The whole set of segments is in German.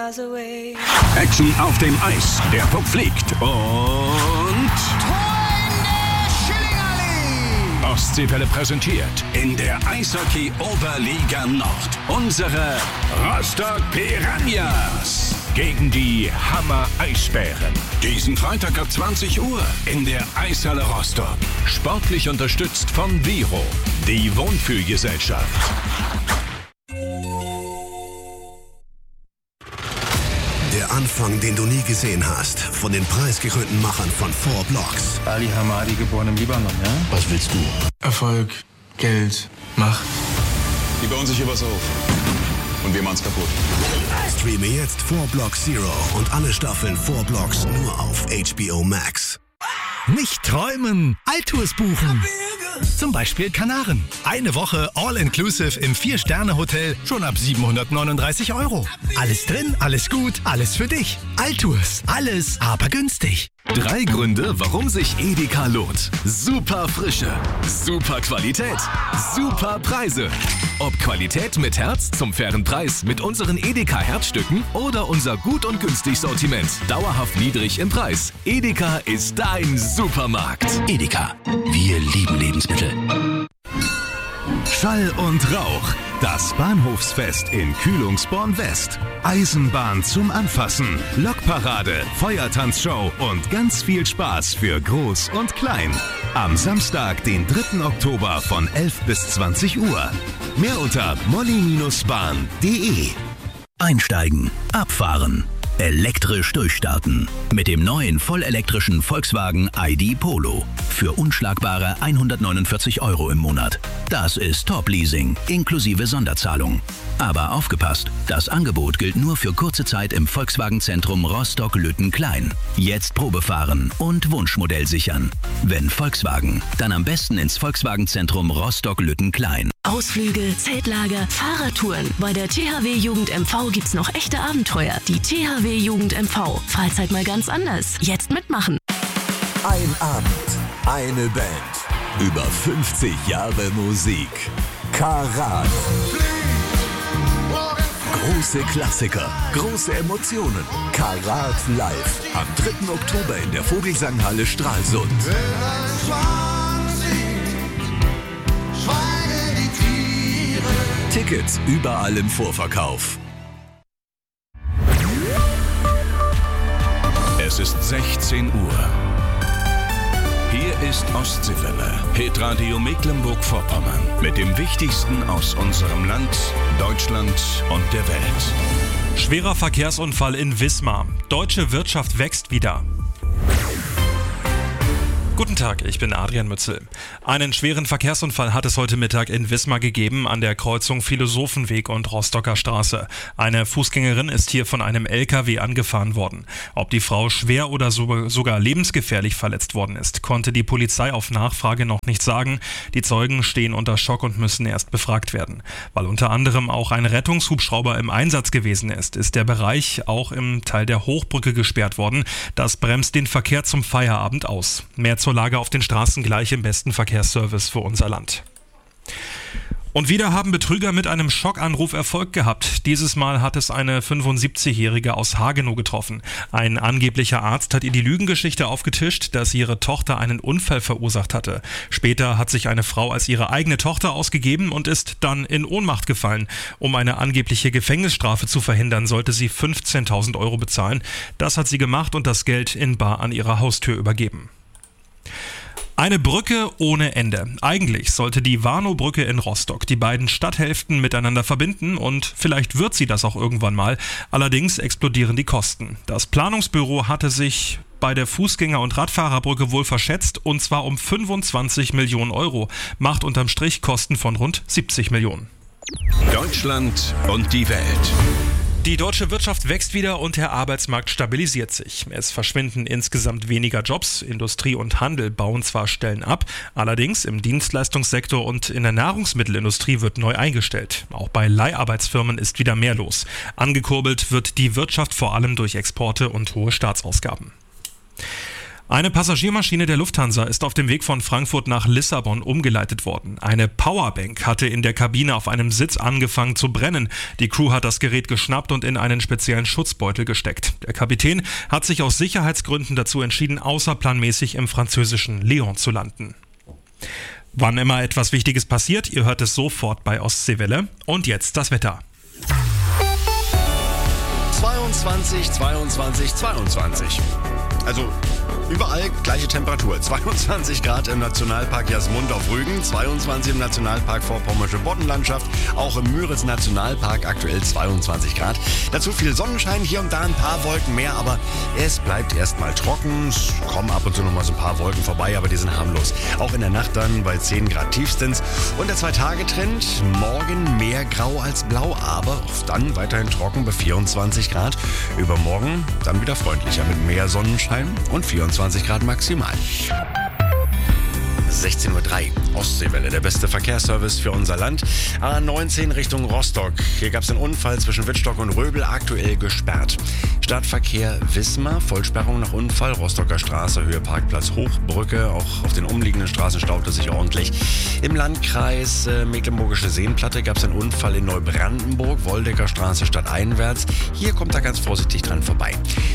Action auf dem Eis, der Puck fliegt und... Ostseewelle präsentiert in der Eishockey-Oberliga Nord unsere Rostock Piranhas gegen die Hammer Eisbären. Diesen Freitag ab 20 Uhr in der Eishalle Rostock. Sportlich unterstützt von Viro, die Wohnfühlgesellschaft. Der Anfang, den du nie gesehen hast, von den preisgekrönten Machern von 4 Blocks. Ali Hamadi, geboren im Libanon, ja? Was willst du? Erfolg, Geld, Macht. Die bauen sich hier was auf. Und wir machen's kaputt. Streame jetzt 4 Blocks Zero und alle Staffeln 4 Blocks nur auf HBO Max. Nicht träumen, Alltours buchen. Zum Beispiel Kanaren. Eine Woche All-Inclusive im 4-Sterne-Hotel schon ab 739 €. Alles drin, alles gut, alles für dich. Alltours, alles aber günstig. 3 Gründe, warum sich Edeka lohnt. Super Frische, super Qualität, super Preise. Ob Qualität mit Herz zum fairen Preis mit unseren Edeka Herzstücken oder unser gut und günstig Sortiment. Dauerhaft niedrig im Preis. Edeka ist dein Supermarkt. Edeka, wir lieben Lebensmittel. Schall und Rauch. Das Bahnhofsfest in Kühlungsborn West. Eisenbahn zum Anfassen, Lokparade, Feuertanzshow und ganz viel Spaß für Groß und Klein. Am Samstag, den 3. Oktober von 11 bis 20 Uhr. Mehr unter molly-bahn.de. Einsteigen, abfahren, elektrisch durchstarten. Mit dem neuen vollelektrischen Volkswagen ID Polo. Für unschlagbare 149 € im Monat. Das ist Top-Leasing, inklusive Sonderzahlung. Aber aufgepasst, das Angebot gilt nur für kurze Zeit im Volkswagen-Zentrum Rostock-Lüttenklein. Jetzt Probefahren und Wunschmodell sichern. Wenn Volkswagen, dann am besten ins Volkswagen-Zentrum Rostock-Lüttenklein. Ausflüge, Zeltlager, Fahrradtouren. Bei der THW Jugend MV gibt's noch echte Abenteuer. Die THW Jugend MV. Freizeit mal ganz anders. Jetzt mitmachen. Ein Abend, eine Band, über 50 Jahre Musik. Karat. Große Klassiker, große Emotionen. Karat live. Am 3. Oktober in der Vogelsanghalle Stralsund. Tickets überall im Vorverkauf. Es ist 16 Uhr. Hier ist Ostseewelle, Hitradio Mecklenburg-Vorpommern. Mit dem Wichtigsten aus unserem Land, Deutschland und der Welt. Schwerer Verkehrsunfall in Wismar. Deutsche Wirtschaft wächst wieder. Guten Tag, ich bin Adrian Mützel. Einen schweren Verkehrsunfall hat es heute Mittag in Wismar gegeben, an der Kreuzung Philosophenweg und Rostocker Straße. Eine Fußgängerin ist hier von einem LKW angefahren worden. Ob die Frau schwer oder sogar lebensgefährlich verletzt worden ist, konnte die Polizei auf Nachfrage noch nicht sagen. Die Zeugen stehen unter Schock und müssen erst befragt werden. Weil unter anderem auch ein Rettungshubschrauber im Einsatz gewesen ist der Bereich auch im Teil der Hochbrücke gesperrt worden. Das bremst den Verkehr zum Feierabend aus. Mehr zur Lage auf den Straßen gleich im besten Verkehrsservice für unser Land. Und wieder haben Betrüger mit einem Schockanruf Erfolg gehabt. Dieses Mal hat es eine 75-Jährige aus Hagenow getroffen. Ein angeblicher Arzt hat ihr die Lügengeschichte aufgetischt, dass ihre Tochter einen Unfall verursacht hatte. Später hat sich eine Frau als ihre eigene Tochter ausgegeben und ist dann in Ohnmacht gefallen. Um eine angebliche Gefängnisstrafe zu verhindern, sollte sie 15.000 € bezahlen. Das hat sie gemacht und das Geld in bar an ihrer Haustür übergeben. Eine Brücke ohne Ende. Eigentlich sollte die Warnow-Brücke in Rostock die beiden Stadthälften miteinander verbinden und vielleicht wird sie das auch irgendwann mal. Allerdings explodieren die Kosten. Das Planungsbüro hatte sich bei der Fußgänger- und Radfahrerbrücke wohl verschätzt und zwar um 25 Millionen €. Macht unterm Strich Kosten von rund 70 Millionen. Deutschland und die Welt. Die deutsche Wirtschaft wächst wieder und der Arbeitsmarkt stabilisiert sich. Es verschwinden insgesamt weniger Jobs. Industrie und Handel bauen zwar Stellen ab, allerdings im Dienstleistungssektor und in der Nahrungsmittelindustrie wird neu eingestellt. Auch bei Leiharbeitsfirmen ist wieder mehr los. Angekurbelt wird die Wirtschaft vor allem durch Exporte und hohe Staatsausgaben. Eine Passagiermaschine der Lufthansa ist auf dem Weg von Frankfurt nach Lissabon umgeleitet worden. Eine Powerbank hatte in der Kabine auf einem Sitz angefangen zu brennen. Die Crew hat das Gerät geschnappt und in einen speziellen Schutzbeutel gesteckt. Der Kapitän hat sich aus Sicherheitsgründen dazu entschieden, außerplanmäßig im französischen Lyon zu landen. Wann immer etwas Wichtiges passiert, ihr hört es sofort bei Ostseewelle. Und jetzt das Wetter. 22, 22, 22. Also überall gleiche Temperatur. 22 Grad im Nationalpark Jasmund auf Rügen, 22 im Nationalpark Vorpommersche Boddenlandschaft, auch im Müritz-Nationalpark aktuell 22 Grad. Dazu viel Sonnenschein, hier und da ein paar Wolken mehr, aber es bleibt erstmal trocken. Es kommen ab und zu noch mal so ein paar Wolken vorbei, aber die sind harmlos. Auch in der Nacht dann bei 10 Grad tiefstens. Und der 2-Tage-Trend, morgen mehr grau als blau, aber auch dann weiterhin trocken bei 24 Grad. Übermorgen dann wieder freundlicher mit mehr Sonnenschein und 24 Grad maximal. 16:03 Uhr, Ostseewelle, der beste Verkehrsservice für unser Land. A19 Richtung Rostock. Hier gab es einen Unfall zwischen Wittstock und Röbel, aktuell gesperrt. Stadtverkehr Wismar, Vollsperrung nach Unfall, Rostocker Straße, Höhe Parkplatz Hochbrücke. Auch auf den umliegenden Straßen staut es sich ordentlich. Im Landkreis Mecklenburgische Seenplatte gab es einen Unfall in Neubrandenburg, Woldecker Straße stadteinwärts. Hier kommt er ganz vorsichtig dran vorbei.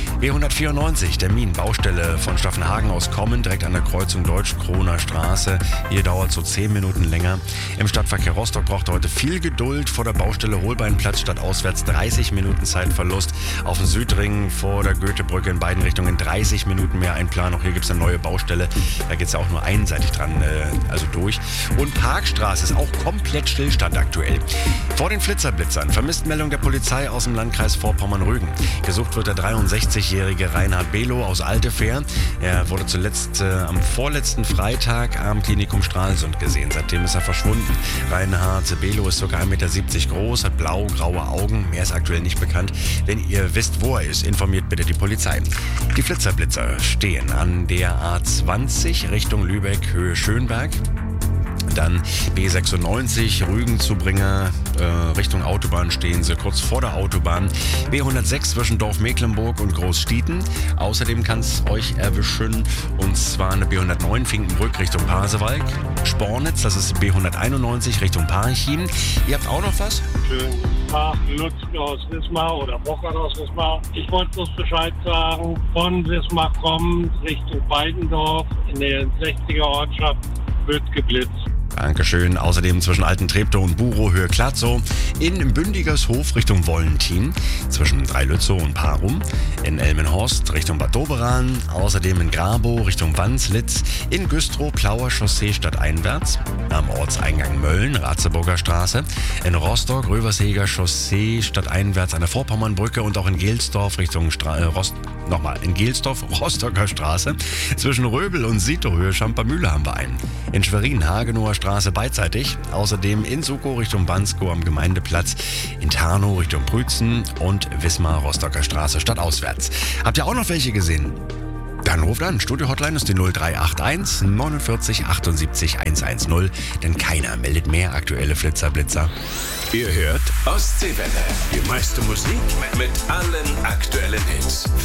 B194, Termin, Baustelle von Staffenhagen aus kommen, direkt an der Kreuzung Deutsch-Kroner Straße. Hier dauert so 10 Minuten länger. Im Stadtverkehr Rostock braucht heute viel Geduld. Vor der Baustelle Holbeinplatz statt auswärts 30 Minuten Zeitverlust. Auf dem Südring vor der Goethebrücke in beiden Richtungen 30 Minuten mehr Einplanung. Hier gibt es eine neue Baustelle. Da geht es ja auch nur einseitig dran, also durch. Und Parkstraße ist auch komplett Stillstand aktuell. Vor den Flitzerblitzern. Vermisstmeldung der Polizei aus dem Landkreis Vorpommern-Rügen. Gesucht wird der 63-jährige Reinhard Below aus Altefähr. Er wurde zuletzt am vorletzten Freitag am Klinikum Stralsund gesehen. Seitdem ist er verschwunden. Reinhard Below ist ca. 1,70 Meter groß, hat blau-graue Augen. Mehr ist aktuell nicht bekannt. Wenn ihr wisst, wo er ist, informiert bitte die Polizei. Die Flitzerblitzer stehen an der A20 Richtung Lübeck, Höhe Schönberg. Dann B96, Rügen-Zubringer, Richtung Autobahn stehen sie kurz vor der Autobahn. B106 zwischen Dorf Mecklenburg und Großstieten. Außerdem kann es euch erwischen, und zwar eine B109 Finkenbrück Richtung Pasewalk. Spornitz, das ist B191 Richtung Parchim. Ihr habt auch noch was? Schönen Tag, Lutz aus Wismar oder Bockert aus Wismar. Ich wollte bloß Bescheid sagen, von Wismar kommt Richtung Beidendorf in der 60er Ortschaft wird geblitzt. Dankeschön. Außerdem zwischen Alten Treptow und Burow, Höhe Klatzow. In Bündigershof Richtung Wollentin. Zwischen Dreilützow und Parum. In Elmenhorst Richtung Bad Doberan. Außerdem in Grabow Richtung Wanslitz. In Güstrow Plauer Chaussee stadteinwärts. Am Ortseingang Mölln, Ratzeburger Straße. In Rostock Röversheger Chaussee stadteinwärts an der Vorpommernbrücke. Und auch in Gelsdorf Richtung in Gelsdorf Rostocker Straße. Zwischen Röbel und Sietow, Höhe Schampermühle haben wir einen. In Schwerin Hagenower Straße beidseitig. Außerdem in Sukow Richtung Banskow am Gemeindeplatz. In Tarnow Richtung Prützen und Wismar Rostocker Straße stadtauswärts. Habt ihr auch noch welche gesehen? Dann ruft an. Studio-Hotline ist die 0381 49 78 110. Denn keiner meldet mehr aktuelle Flitzerblitzer. Ihr hört Ostseewelle. Die meiste Musik mit allen aktuellen Hits.